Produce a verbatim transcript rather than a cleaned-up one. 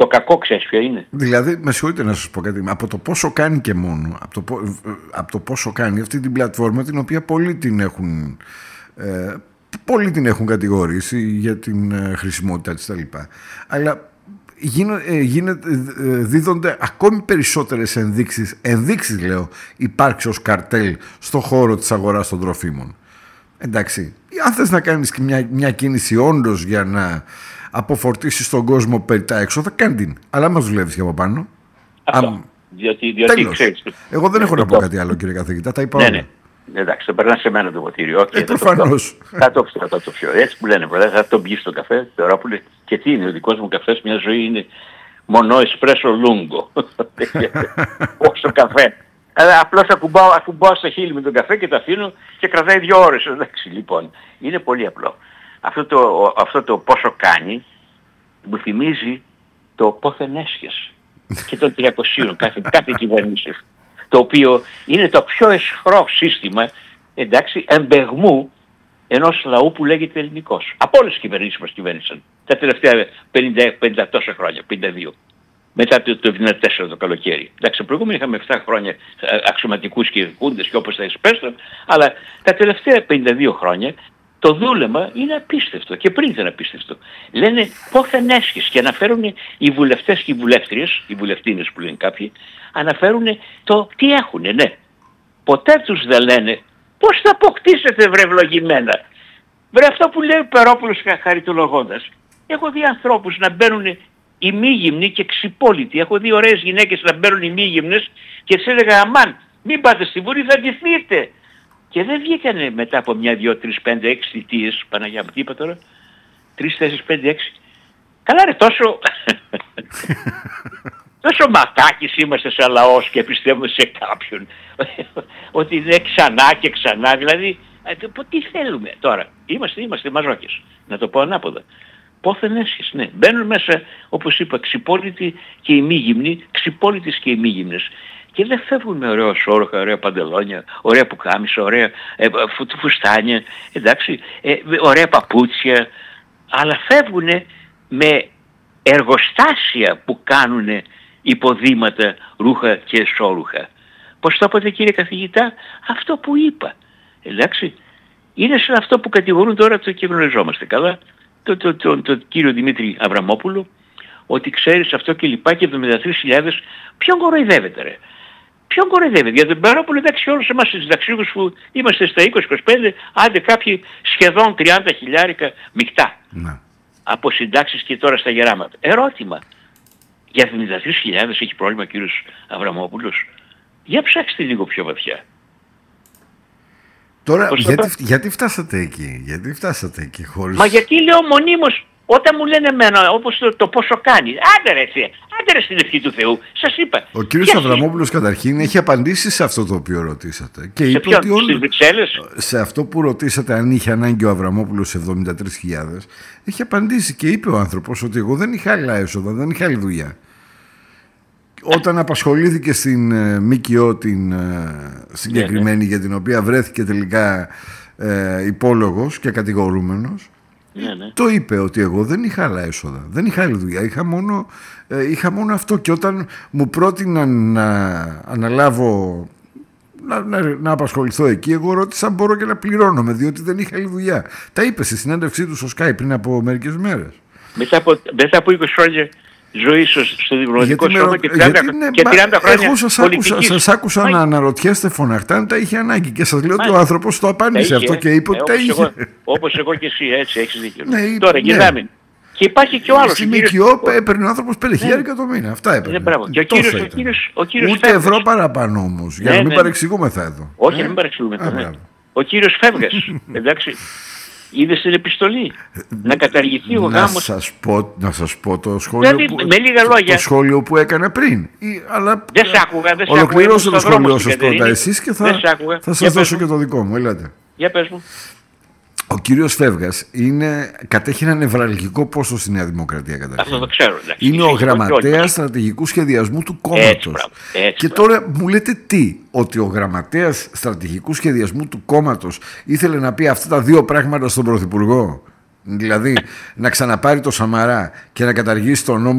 Το κακό ξέρεις ποιο είναι? Δηλαδή, με συγχωρείτε να σας πω κάτι, από το πόσο κάνει και μόνο, από το, από το πόσο κάνει αυτή την πλατφόρμα, την οποία πολλοί την έχουν, ε, πολλοί την έχουν κατηγορήσει για την ε, χρησιμότητά της κτλ. Αλλά γίνο, ε, γίνεται, ε, δίδονται ακόμη περισσότερες ενδείξεις, ενδείξεις λέω, υπάρξεως καρτέλ στον χώρο της αγοράς των τροφίμων. Εντάξει, αν θες να κάνεις μια, μια κίνηση όντως για να αποφορτίσεις τον κόσμο περί τα έξοδα, κάνε την. Αλλά μας δουλεύεις και από πάνω. Αυτό. Αμ... Διότι, διότι ξέρεις, εγώ δεν έχω να πω κάτι άλλο, κύριε καθηγητά. Τα είπα ναι, όλα. ναι. Εντάξει, το περνάς σε μένα το ποτήριο. Ε, προφανώς. Θα το πιω, θα το πιω. Έτσι που λένε, πρώτα, θα το πιεις στο καφέ. Τώρα που λέει, και τι είναι, ο δικός μου καφές μια ζωή είναι μονό εσπρέσο λούγκο. Όσο καφέ. Αλλά απλώς ακουμπάω, ακουμπάω στο χείλη με τον καφέ και το αφήνω και κρατάει δύο ώρες. Εντάξει, λοιπόν, είναι πολύ απλό. Αυτό το, αυτό το πόσο κάνει μου θυμίζει το πόθεν έσχες και των τριακοσίων κάθε, κάθε κυβέρνησης, το οποίο είναι το πιο αισχρό σύστημα, εντάξει, εμπεγμού ενός λαού που λέγεται ελληνικός. Από όλες τις κυβερνήσεις μας κυβέρνησαν τα τελευταία πενήντα, πενήντα τόσα χρόνια, πενήντα δύο. Μετά το, το εβδομήντα τέσσερα το καλοκαίρι. Εντάξει, προηγούμενοι είχαμε επτά χρόνια αξιωματικούς και χούντες και όπως θα εισπέστον, αλλά τα τελευταία πενήντα δύο χρόνια το δούλεμα είναι απίστευτο και πριν ήταν απίστευτο. Λένε πόθεν έσχες και αναφέρουν οι βουλευτές και οι βουλεύτριες, οι βουλευτίνες που λένε κάποιοι, αναφέρουν το τι έχουνε, ναι. Ποτέ τους δεν λένε πώς θα αποκτήσετε βρε ευλογημένα. Βρε αυτό που λέει ο Περόπουλος χαριτολογώντας. Έχω δει ανθρώπους να μπαίνουν ημίγυμνοι και ξυπόλοιτοι. Έχω δει ωραίες γυναίκες να μπαίνουν ημίγυμνες και τις έλεγα αμάν, μην πάτε στη Βουλή, θα ντυθείτε. Και δεν βγήκανε μετά από μια, δύο, τρεις, πέντε, έξι θητείες, Παναγιά μου, τι είπα τώρα, τρεις, τέσσερις, πέντε, έξι. Καλά ρε, τόσο, τόσο ματάκης είμαστε σαν λαός και πιστεύουμε σε κάποιον, ότι είναι ξανά και ξανά, δηλαδή, τι θέλουμε τώρα, είμαστε, είμαστε μαζόκες, να το πω ανάποδα. Πόθεν έσχες, ναι. Μπαίνουν μέσα, όπως είπα, ξυπόλοιτοι και ημίγυμνοι, ξυπόλοιτες και ημίγυμνες. Και δεν φεύγουν με ωραίο σόρουχα, ωραία παντελόνια, ωραία πουκάμισα, ωραία ε, φου, φουστάνια, εντάξει, ε, ωραία παπούτσια, αλλά φεύγουν με εργοστάσια που κάνουν υποδήματα, ρούχα και σόρουχα. Πώς το είπατε κύριε καθηγητά? Αυτό που είπα, εντάξει. Είναι σαν αυτό που κατηγορούν τώρα το και γνωριζόμαστε καλά, τον το, το, το, το κύριο Δημήτρη Αβραμόπουλο, ότι ξέρεις αυτό και λοιπά και εβδομήντα τρεις χιλιάδες, ποιον κοροϊδεύεται ρε? Ποιον κοροϊδεύεται? Για τον Περόπουλο εντάξει όλους εμάς τους συνταξιούχους που είμαστε στα είκοσι είκοσι πέντε, άντε κάποιοι σχεδόν τριάντα χιλιάρικα μεικτά. Ναι. Από συντάξεις και τώρα στα γεράματα. Ερώτημα. Για εβδομήντα τρεις χιλιάδες έχει πρόβλημα ο κύριος Αβραμόπουλος? Για ψάξτε λίγο πιο βαθιά. Τώρα γιατί, γιατί φτάσατε εκεί, γιατί φτάσατε εκεί χωρίς... Μα γιατί λέω μονίμως, όταν μου λένε εμένα όπως το, το πόσο κάνει, άντε ρε εσύ, άντε ρε στην ευχή του Θεού, σας είπα. Ο κύριος Αβραμόπουλος καταρχήν έχει απαντήσει σε αυτό το οποίο ρωτήσατε. Και σε είπε ποιον, ότι όλοι, στις Βρυξέλλες? σε αυτό που ρωτήσατε αν είχε ανάγκη ο Αβραμόπουλος σε εβδομήντα τρεις χιλιάδες, έχει απαντήσει και είπε ο άνθρωπος ότι εγώ δεν είχα άλλα έσοδα, δεν είχα άλλη δουλειά. Όταν απασχολήθηκε στην ε, ΜΚΟ την ε, συγκεκριμένη, ναι, ναι, για την οποία βρέθηκε τελικά ε, υπόλογος και κατηγορούμενος, ναι, ναι, το είπε ότι εγώ δεν είχα άλλα έσοδα, δεν είχα άλλη δουλειά, είχα μόνο, ε, είχα μόνο αυτό. Και όταν μου πρότειναν να αναλάβω, να, να, να απασχοληθώ εκεί, εγώ ρώτησα αν μπορώ και να πληρώνομαι, διότι δεν είχα άλλη δουλειά. Τα είπε στη συνέντευξή του στο Sky πριν από μερικές μέρες. Μετά από, μετά από είκοσι χρόνια ζωή στο διπλωματικό σώμα και τριάντα, ναι, και τριάντα χρόνια εγώ σας πολιτικής. άκουσα, σας άκουσα να αναρωτιέστε φωναχτά αν τα είχε ανάγκη και σας λέω ότι ο άνθρωπος το απάντησε αυτό και είπε ότι τα είχε. Εγώ, όπως εγώ και εσύ, έτσι, έχεις δίκιο. Ναι, τώρα γυρνάμε. Ναι. Και υπάρχει και ο άλλος. Στη ΜΚΟ έπαιρνε ο άνθρωπος πέντε χιλιάρικα το μήνα. Αυτά έπαιρνε. Ναι, και ο κύριος, ο κύριος, ο κύριος ούτε Φεύγας. Ευρώ παραπάνω όμως. Για ναι, να μην ναι, παρεξηγούμεθα εδώ. Όχι, να μην παρεξηγούμεθα. Ναι. Ο κύριος Φεύγας. Εντάξει. Είδε στην επιστολή να καταργηθεί ο γάμος. Να σας πω, να σας πω το σχόλιο, δηλαδή, που, με λίγα λόγια, το σχόλιο που έκανα πριν. Ή, αλλά δεν σ' άκουγα, δεν σ' ολοκληρώστε το σχόλιο σας πρώτα εσείς και θα, θα σας δώσω και το δικό μου. Ελάτε. Για πες μου. Ο κύριος Φεύγας είναι, κατέχει ένα νευραλγικό πόστο στη Νέα Δημοκρατία καταρχήν. Αυτό το ξέρω. Εντάξει. Είναι ο γραμματέας στρατηγικού σχεδιασμού του κόμματος. Και τώρα μου λέτε τι, ότι ο γραμματέας στρατηγικού σχεδιασμού του κόμματος ήθελε να πει αυτά τα δύο πράγματα στον Πρωθυπουργό? Δηλαδή να ξαναπάρει το Σαμαρά και να καταργήσει τον νόμο